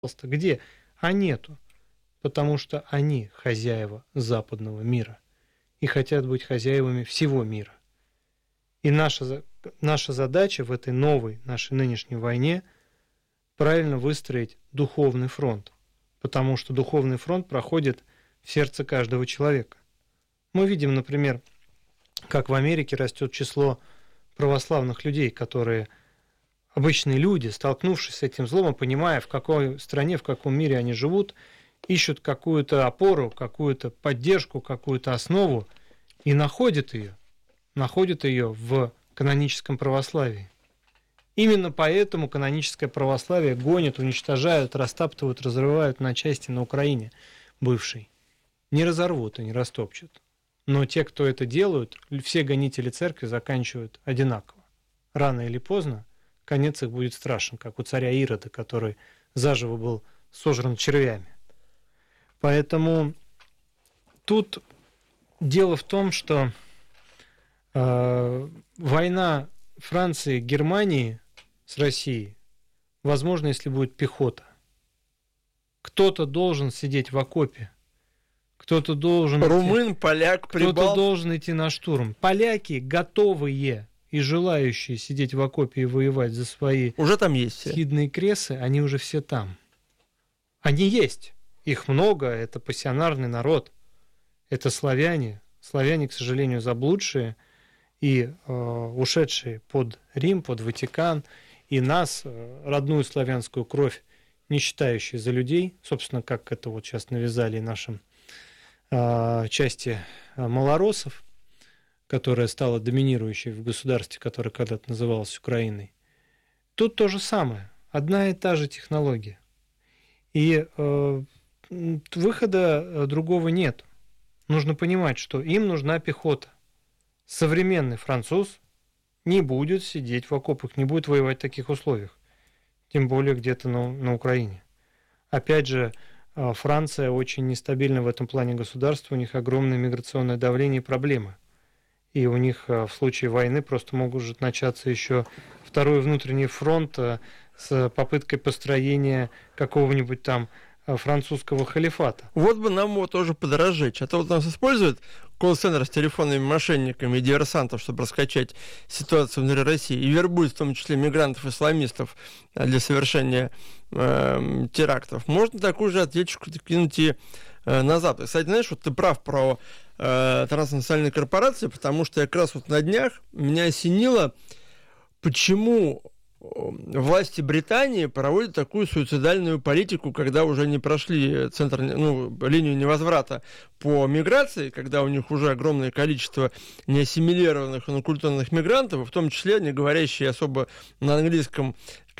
Пожалуйста, где? А нету. Потому что они хозяева западного мира и хотят быть хозяевами всего мира. И наша задача в этой новой, нашей нынешней войне правильно выстроить духовный фронт, потому что духовный фронт проходит в сердце каждого человека. Мы видим, например, как в Америке растет число православных людей, которые обычные люди, столкнувшись с этим злом, понимая, в какой стране, в каком мире они живут, ищут какую-то опору, какую-то поддержку, какую-то основу и находят ее в каноническом православии. Именно поэтому каноническое православие гонят, уничтожают, растаптывают, разрывают на части на Украине бывшей. Не разорвут и не растопчут. Но те, кто это делают, все гонители церкви заканчивают одинаково. Рано или поздно конец их будет страшен, как у царя Ирода, который заживо был сожран червями. Поэтому тут дело в том, что война Франции, Германии с Россией, возможно, если будет пехота. Кто-то должен сидеть в окопе, кто-то должен... Румын, поляк, прибалт. Кто-то должен идти на штурм. Поляки готовые и желающие сидеть в окопе и воевать за свои уже там есть скидные кресы, они уже все там. Они есть. Их много, это пассионарный народ. Это славяне. Славяне, к сожалению, заблудшие и ушедшие под Рим, под Ватикан, и нас, родную славянскую кровь, не считающие за людей, собственно, как это вот сейчас навязали нашим части малороссов, которая стала доминирующей в государстве, которое когда-то называлось Украиной. Тут то же самое, одна и та же технология. И выхода другого нет. Нужно понимать, что им нужна пехота. Современный француз не будет сидеть в окопах, не будет воевать в таких условиях. Тем более где-то на Украине. Опять же, Франция очень нестабильна в этом плане государства, у них огромное миграционное давление и проблемы. И у них в случае войны просто может начаться еще второй внутренний фронт с попыткой построения какого-нибудь там французского халифата. Вот бы нам его тоже подорожечь. А то вот нас используют колл-центр с телефонными мошенниками и диверсантов, чтобы раскачать ситуацию внутри России, и вербуют в том числе мигрантов-исламистов для совершения терактов. Можно такую же ответчику кинуть и на Запад. Кстати, знаешь, вот ты прав про транснациональные корпорации, потому что как раз вот на днях меня осенило, почему власти Британии проводят такую суицидальную политику, когда уже не прошли линию невозврата по миграции, когда у них уже огромное количество неассимилированных и инокультурных мигрантов, в том числе не говорящие особо на английском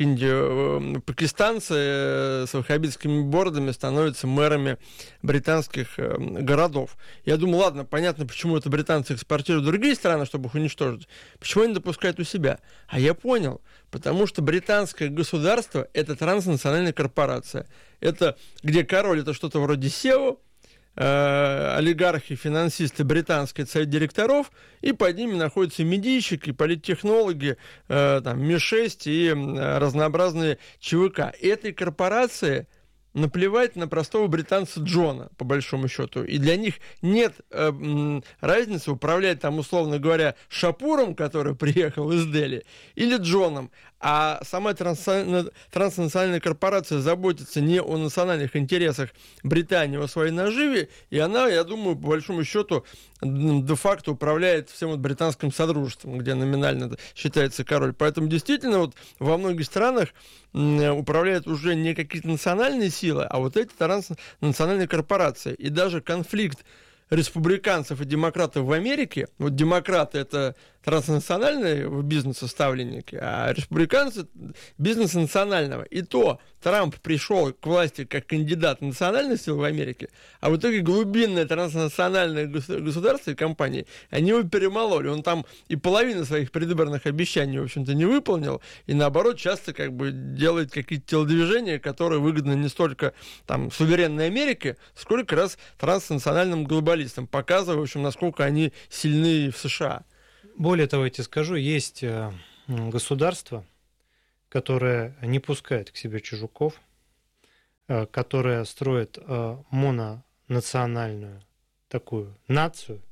пакистанцы с ваххабитскими бородами становятся мэрами британских городов. Я думаю, ладно, понятно, почему это британцы экспортируют в другие страны, чтобы их уничтожить. Почему они допускают у себя? А я понял, потому что британское государство – это транснациональная корпорация. Это где король – это что-то вроде SEO, олигархи, финансисты, британский совет директоров, и под ними находятся медийщики, политтехнологи, Ми-6 и разнообразные ЧВК. Этой корпорации наплевать на простого британца Джона, по большому счету. И для них нет разницы управлять, там, условно говоря, Шапуром, который приехал из Дели, или Джоном. А сама транснациональная корпорация заботится не о национальных интересах Британии, о своей наживе, и она, я думаю, по большому счету, де-факто управляет всем вот британским содружеством, где номинально считается король. Поэтому действительно вот во многих странах управляют уже не какие-то национальные силы, а вот эти транснациональные корпорации. И даже конфликт республиканцев и демократов в Америке, вот демократы это транснациональные бизнес-составленники, а республиканцы бизнеса национального. И то Трамп пришел к власти как кандидат национальной силы в Америке, а в итоге глубинное транснациональное государство и компании, они его перемололи. Он там и половину своих предвыборных обещаний, в общем-то, не выполнил, и наоборот, часто как бы делает какие-то телодвижения, которые выгодны не столько там суверенной Америке, сколько раз транснациональным глобалистам, показывая, в общем, насколько они сильны в США. Более того, я тебе скажу, есть государства, которые не пускают к себе чужаков, которая строит мононациональную такую нацию,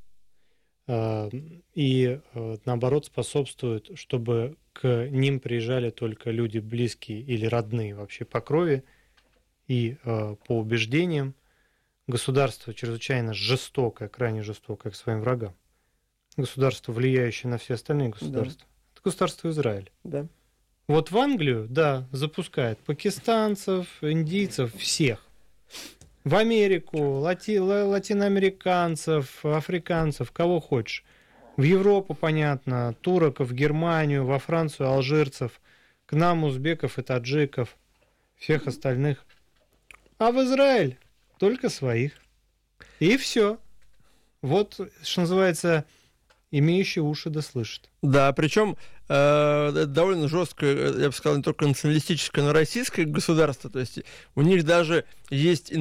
и, наоборот, способствует, чтобы к ним приезжали только люди близкие или родные вообще по крови и по убеждениям. Государство чрезвычайно жестокое, крайне жестокое к своим врагам. Государство, влияющее на все остальные государства. Да. Это государство Израиль. Да. Вот в Англию, да, запускает пакистанцев, индийцев, всех. В Америку, латиноамериканцев, африканцев, кого хочешь. В Европу, понятно, туроков, в Германию, во Францию, алжирцев, к нам узбеков и таджиков, всех остальных. А в Израиль только своих. И все. Вот, что называется, имеющие уши да слышат. Да, причем довольно жесткое, я бы сказал, не только националистическое, но и российское государство. То есть у них даже есть,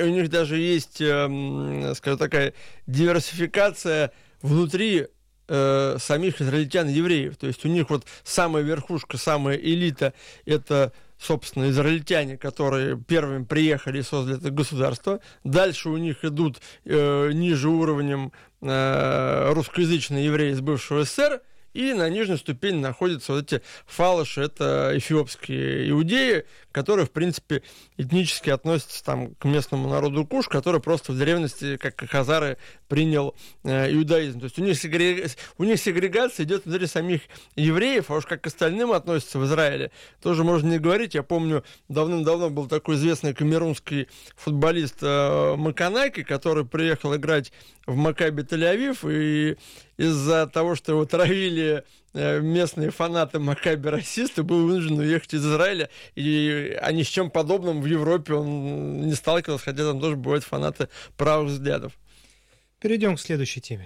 скажем, такая диверсификация внутри самих израильтян и евреев. То есть у них вот самая верхушка, самая элита — это, собственно, израильтяне, которые первыми приехали и создали это государство. Дальше у них идут ниже уровнем русскоязычные евреи из бывшего СССР, и на нижней ступени находятся вот эти фалыши, это эфиопские иудеи, которые, в принципе, этнически относятся там к местному народу Куш, который просто в древности, как хазары, принял иудаизм. То есть у них сегрегация идет внутри самих евреев, а уж как к остальным относятся в Израиле, тоже можно не говорить. Я помню, давным-давно был такой известный камерунский футболист Маканаки, который приехал играть в Макаби Тель-Авив, и из-за того, что его травили местные фанаты Макаби расисты, был вынужден уехать из Израиля, и ни с чем подобным в Европе он не сталкивался, хотя там тоже бывают фанаты правых взглядов. Перейдем к следующей теме.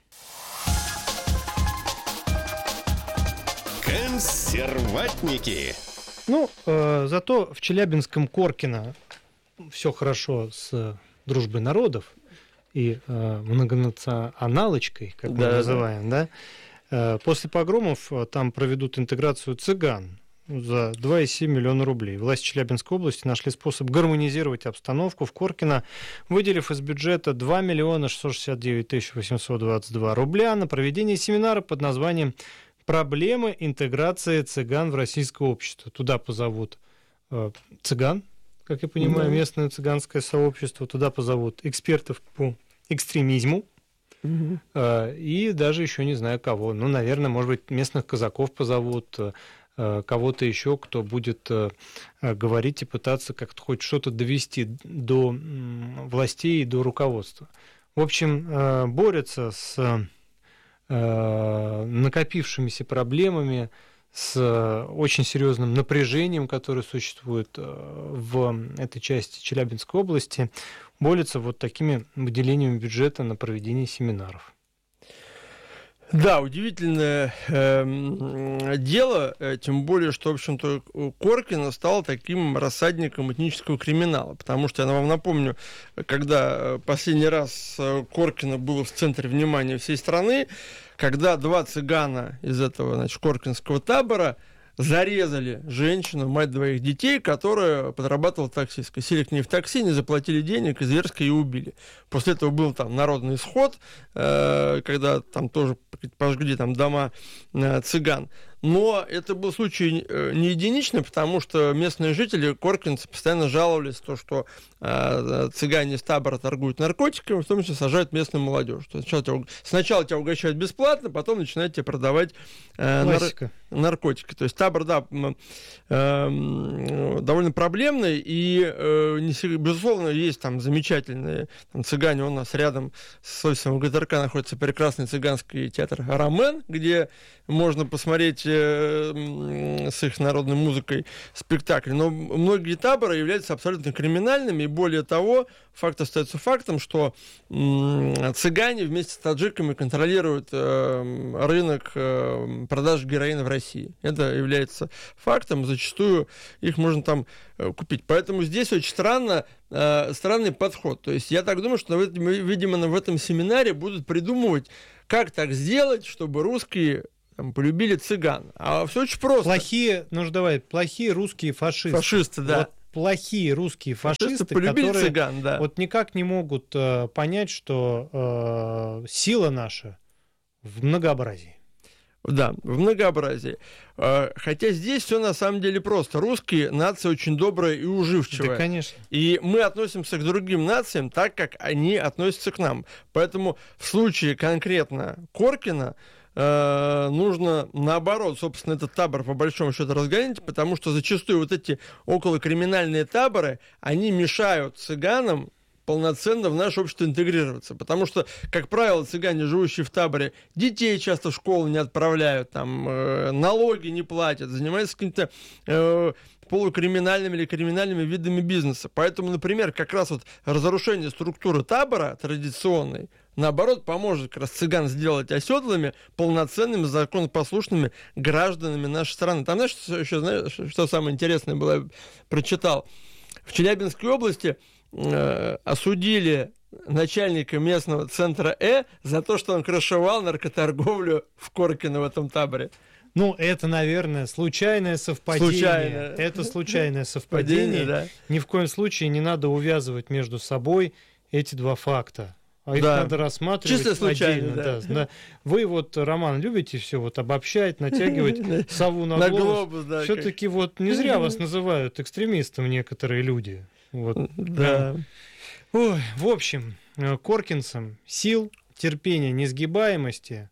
Консерватники. Зато в Челябинском Коркино все хорошо с дружбой народов и многонационалочкой, как мы называем, да? После погромов там проведут интеграцию цыган за 2,7 миллиона рублей. Власти Челябинской области нашли способ гармонизировать обстановку в Коркино, выделив из бюджета 2 миллиона 669 тысяч 822 рубля на проведение семинара под названием «Проблемы интеграции цыган в российское общество». Туда позовут цыган, как я понимаю, местное цыганское сообщество, туда позовут экспертов по экстремизму, и даже еще не знаю кого. Наверное, может быть, местных казаков позовут, кого-то еще, кто будет говорить и пытаться как-то хоть что-то довести до властей и до руководства. В общем, борются с накопившимися проблемами, с очень серьезным напряжением, которое существует в этой части Челябинской области, борются вот такими выделениями бюджета на проведение семинаров. Да, удивительное дело, тем более, что, в общем-то, Коркино стал таким рассадником этнического криминала, потому что, я вам напомню, когда последний раз Коркино было в центре внимания всей страны, когда 2 цыгана из этого, коркинского табора зарезали женщину, мать 2 детей, которая подрабатывала таксисткой. Сели к ней в такси, не заплатили денег и зверски ее убили. После этого был там народный исход, когда там тоже пожгли там дома цыган. Но это был случай не единичный, потому что местные жители, коркинцы, постоянно жаловались на то, что цыгане из табора торгуют наркотиками, в том числе сажают местную молодежь. Сначала тебя угощают бесплатно, потом начинают тебе продавать наркотики. То есть табор, да, довольно проблемный, и, безусловно, есть там замечательные цыгане. У нас рядом с офисом ГТРК находится прекрасный цыганский театр «Рамен», где можно посмотреть с их народной музыкой спектакль. Но многие таборы являются абсолютно криминальными, и более того, факт остается фактом, что цыгане вместе с таджиками контролируют рынок продажи героина в России. Это является фактом, зачастую их можно там купить. Поэтому здесь очень странный подход. То есть я так думаю, что, видимо, в этом семинаре будут придумывать, как так сделать, чтобы русские полюбили цыган. А все очень просто. Плохие русские фашисты. Фашисты, да. Вот плохие русские фашисты, полюбили которые цыган, да. вот никак не могут понять, что сила наша в многообразии. Да, в многообразии. Хотя здесь все на самом деле просто. Русские нация очень добрая и уживчивая. Да, конечно. И мы относимся к другим нациям так, как они относятся к нам. Поэтому в случае конкретно Коркина нужно, наоборот, собственно, этот табор по большому счету разгонять, потому что зачастую вот эти околокриминальные таборы, они мешают цыганам полноценно в наше общество интегрироваться. Потому что, как правило, цыгане, живущие в таборе, детей часто в школу не отправляют, там, налоги не платят, занимаются какими-то полукриминальными или криминальными видами бизнеса. Поэтому, например, как раз вот разрушение структуры табора традиционной, наоборот, поможет как раз цыган сделать оседлыми, полноценными, законопослушными гражданами нашей страны. Там, знаешь, что самое интересное было, я прочитал. В Челябинской области осудили начальника местного центра за то, что он крышевал наркоторговлю в Коркино в этом таборе. Ну, это, наверное, случайное совпадение. Это случайное совпадение. Да. Ни в коем случае не надо увязывать между собой эти два факта. А их надо рассматривать отдельно. Да. Вы вот, Роман, любите все вот обобщать, натягивать сову на глобус. Да, все-таки вот не зря вас называют экстремистом некоторые люди. Вот, да. Ой, в общем, коркинцам сил, терпения, несгибаемости,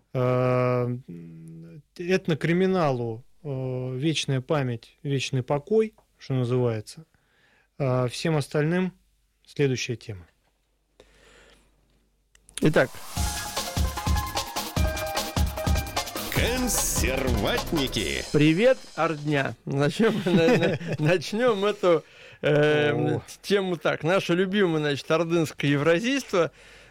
этнокриминалу вечная память, вечный покой, что называется. Всем остальным следующая тема. Итак. Консерватники. Привет, Ордня. Начнем эту тему так. Наше любимое, значит, ордынское евразийство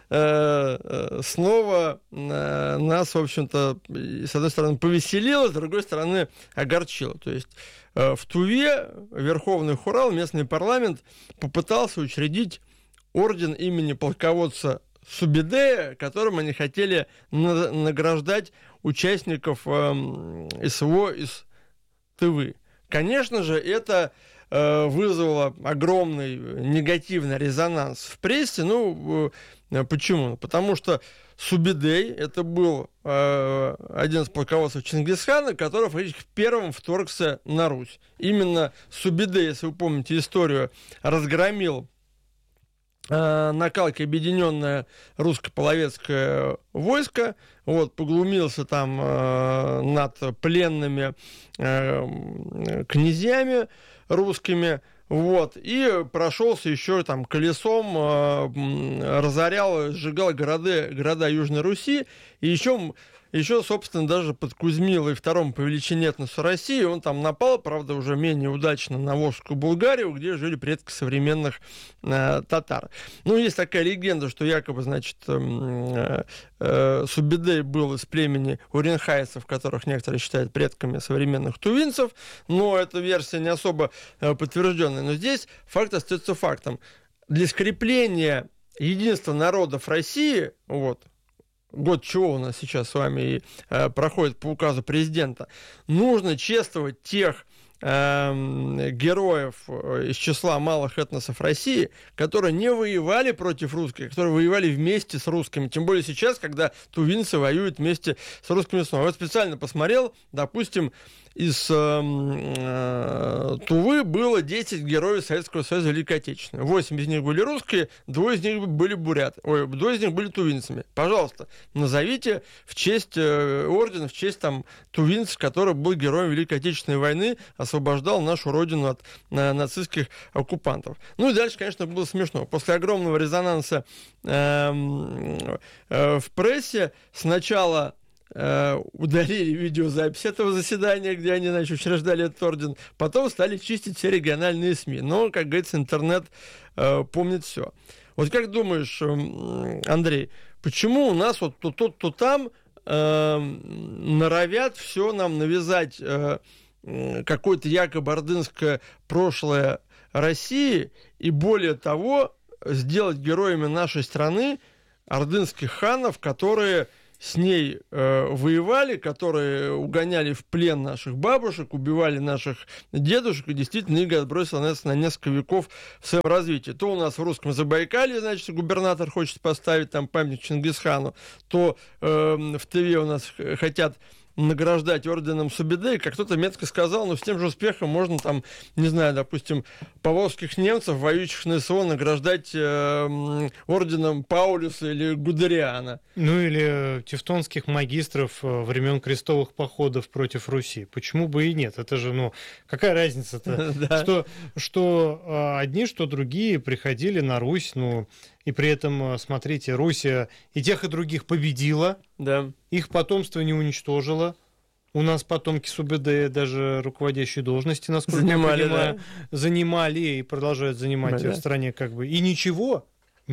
снова нас, в общем-то, с одной стороны, повеселило, с другой стороны, огорчило. То есть в Туве Верховный Хурал, местный парламент, попытался учредить орден имени полководца Субедея, которым они хотели награждать участников СВО из Тывы. Конечно же, это вызвало огромный негативный резонанс в прессе. Ну, почему? Потому что Субедей — это был один из полководцев Чингисхана, который фактически первым вторгся на Русь. Именно Субедей, если вы помните историю, разгромил на Калке объединенное русско-половецкое войско, вот, поглумился там над пленными князьями русскими, вот, и прошелся еще там колесом, разорял, сжигал города Южной Руси, и еще, собственно, даже под Кузьмилой, втором по величине этноса России, он там напал, правда, уже менее удачно на Волжскую Булгарию, где жили предки современных татар. Ну, есть такая легенда, что якобы, значит, Субедей был из племени уренхайцев, которых некоторые считают предками современных тувинцев, но эта версия не особо подтвержденная. Но здесь факт остается фактом. Для скрепления единства народов России, вот, год чего у нас сейчас с вами и проходит по указу президента, нужно чествовать тех героев из числа малых этносов России, которые не воевали против русских, которые воевали вместе с русскими. Тем более сейчас, когда тувинцы воюют вместе с русскими снова. Я специально посмотрел, допустим, из Тувы было 10 героев Советского Союза Великой Отечественной. 8 из них были русские, 2 из них были буряты, 2 из них были тувинцами. Пожалуйста, назовите в честь ордена, в честь там тувинца, который был героем Великой Отечественной войны, освобождал нашу родину от нацистских оккупантов. Ну и дальше, конечно, было смешно. После огромного резонанса в прессе сначала удалили видеозапись этого заседания, где они, значит, учреждали этот орден, потом стали чистить все региональные СМИ. Но, как говорится, интернет помнит все. Вот как думаешь, Андрей, почему у нас вот то тут, то там норовят все нам навязать какое-то якобы ордынское прошлое России и, более того, сделать героями нашей страны ордынских ханов, которые с ней воевали, которые угоняли в плен наших бабушек, убивали наших дедушек, и действительно иго отбросило нас на несколько веков в своем развитии. То у нас в русском Забайкалье, значит, губернатор хочет поставить там памятник Чингисхану, то в Тыве у нас хотят награждать орденом Субиде, и как кто-то метко сказал, но с тем же успехом можно там, не знаю, допустим, поволжских немцев, воюющих на СВО, награждать орденом Паулюса или Гудериана. Ну или тевтонских магистров времен крестовых походов против Руси. Почему бы и нет? Это же, ну, какая разница-то? Что одни, что другие приходили на Русь, ну, и при этом, смотрите, Русь и тех, и других победила, да. Их потомство не уничтожило. У нас потомки СУБД даже руководящие должности, насколько я понимаю, занимали и продолжают занимать в стране как бы. И ничего.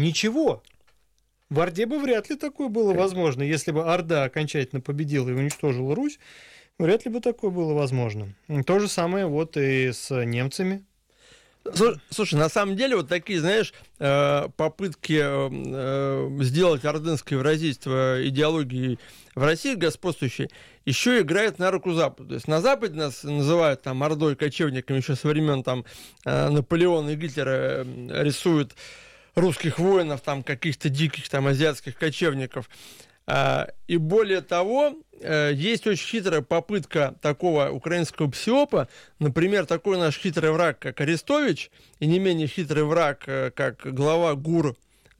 В Орде бы вряд ли такое было возможно. Если бы Орда окончательно победила и уничтожила Русь, вряд ли бы такое было возможно. То же самое вот и с немцами. Слушай, на самом деле вот такие, знаешь, попытки сделать ордынское евразийство идеологией в России господствующей еще играют на руку Западу. То есть на Западе нас называют там ордой, кочевниками еще со времен там Наполеона и Гитлера, рисуют русских воинов, там каких-то диких там азиатских кочевников. И более того, есть очень хитрая попытка такого украинского псиопа, например, такой наш хитрый враг, как Арестович, и не менее хитрый враг, как глава ГУР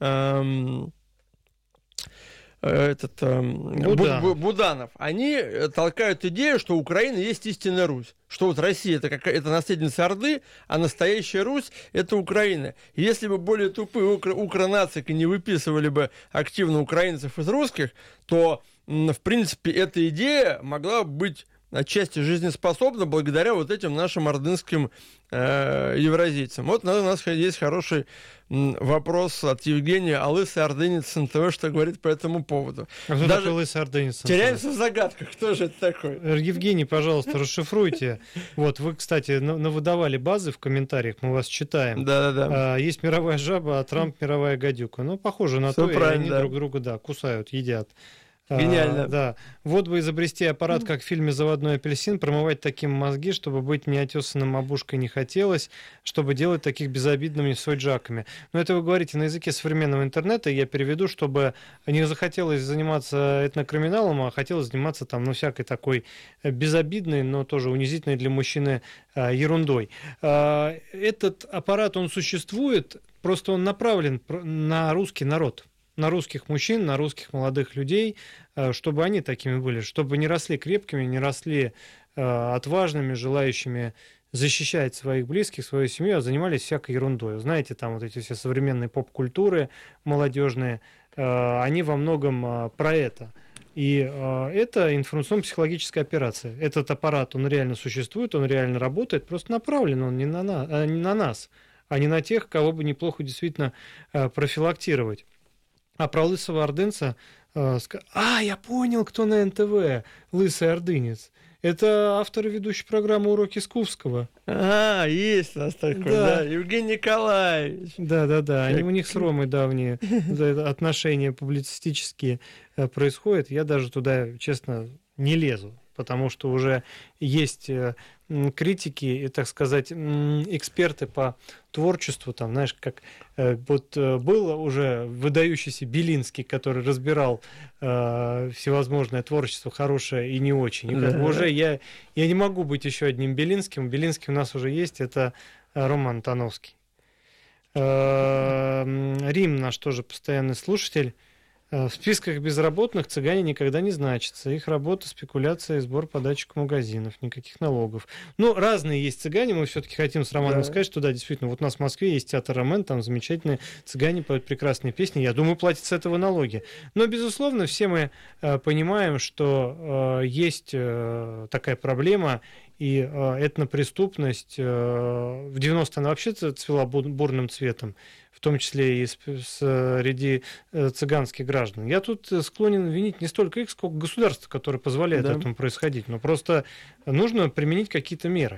Буданов, они толкают идею, что Украина есть истинная Русь, что вот Россия это наследница Орды, а настоящая Русь это Украина. И если бы более тупые укронацики не выписывали бы активно украинцев из русских, то, в принципе, эта идея могла быть отчасти жизнеспособна благодаря вот этим нашим ордынским евразийцам. Вот у нас есть хороший вопрос от Евгения, а лысый ордынец с НТВ что говорит по этому поводу. А кто такой лысый ордынец? Теряемся в загадках, кто же это такой? Евгений, пожалуйста, расшифруйте. Вот вы, кстати, навыдавали базы в комментариях, мы вас читаем. Да. Есть мировая жаба, а Трамп мировая гадюка. Ну, похоже на все то, и они друг друга, кусают, едят. Гениально. Да. Вот бы изобрести аппарат, как в фильме «Заводной апельсин», промывать таким мозги, чтобы быть неотесанным обушкой не хотелось, чтобы делать таких безобидными сойджаками. Но это вы говорите на языке современного интернета, и я переведу, чтобы не захотелось заниматься этнокриминалом, а хотелось заниматься там, всякой такой безобидной, но тоже унизительной для мужчины ерундой. Этот аппарат, он существует, просто он направлен на русский народ. На русских мужчин, на русских молодых людей, чтобы они такими были, чтобы не росли крепкими, не росли отважными, желающими защищать своих близких, свою семью, а занимались всякой ерундой. Знаете, там вот эти все современные поп-культуры молодежные, они во многом про это. И это информационно-психологическая операция. Этот аппарат, он реально существует, он реально работает, просто направлен он не на нас, а не на тех, кого бы неплохо действительно профилактировать. А про лысого ордынца... я понял, кто на НТВ, лысый ордынец. Это автор и ведущий программы «Уроки Скуфского». Есть у нас такой, да. Евгений Николаевич. Да. Они у них с Ромой давние отношения публицистические происходят. Я даже туда, честно, не лезу, потому что уже есть критики и, так сказать, эксперты по творчеству, там, знаешь, как вот был уже выдающийся Белинский, который разбирал всевозможное творчество, хорошее и не очень. И как бы уже я не могу быть еще одним Белинским. Белинский у нас уже есть, это Роман Антоновский. Рим, наш тоже постоянный слушатель. В списках безработных цыгане никогда не значатся. Их работа, спекуляция и сбор подачек магазинов. Никаких налогов. Разные есть цыгане. Мы все-таки хотим с Романом сказать, что да, действительно, вот у нас в Москве есть театр Ромен, там замечательные цыгане поют прекрасные песни. Я думаю, платят с этого налоги. Но, безусловно, все мы понимаем, что есть такая проблема, и этнопреступность в 90-е она вообще цвела бурным цветом, в том числе и среди цыганских граждан. Я тут склонен винить не столько их, сколько государство, которое позволяет этому происходить. Но просто нужно применить какие-то меры.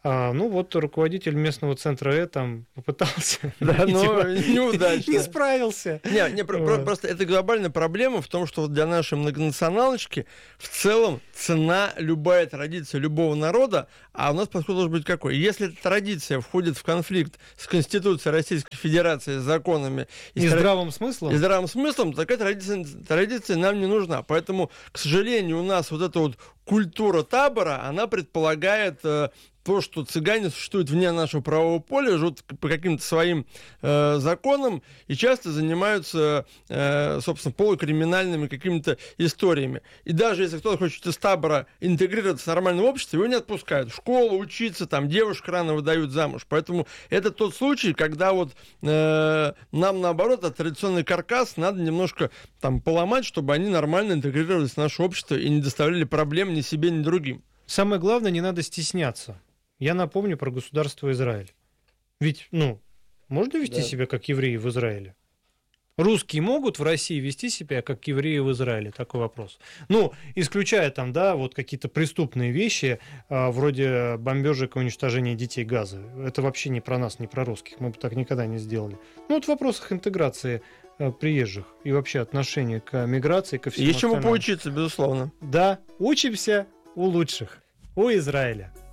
Ну вот руководитель местного центра там попытался. Да, но неудачно. Не справился. Просто это глобальная проблема в том, что вот для нашей многонационалочки в целом цена любая традиция любого народа, а у нас подход должен быть какой? Если эта традиция входит в конфликт с Конституцией Российской Федерации, с законами и здравым смыслом, то такая традиция нам не нужна. Поэтому, к сожалению, у нас вот эта вот культура табора, она предполагает то, что цыгане существуют вне нашего правового поля, живут по каким-то своим законам и часто занимаются, собственно, полукриминальными какими-то историями. И даже если кто-то хочет из табора интегрироваться в нормальное общество, его не отпускают. В школу учиться, там девушек рано выдают замуж. Поэтому это тот случай, когда вот нам, наоборот, этот традиционный каркас надо немножко там поломать, чтобы они нормально интегрировались в наше общество и не доставляли проблем ни себе, ни другим. Самое главное, не надо стесняться. Я напомню про государство Израиль. Ведь, можно вести себя как евреи в Израиле? Русские могут в России вести себя как евреи в Израиле? Такой вопрос. Исключая там, вот какие-то преступные вещи, вроде бомбежек и уничтожения детей Газа. Это вообще не про нас, не про русских. Мы бы так никогда не сделали. Вот в вопросах интеграции приезжих и вообще отношения к миграции, ко всему остальному. Есть чему поучиться, безусловно. Да, учимся у лучших, у Израиля.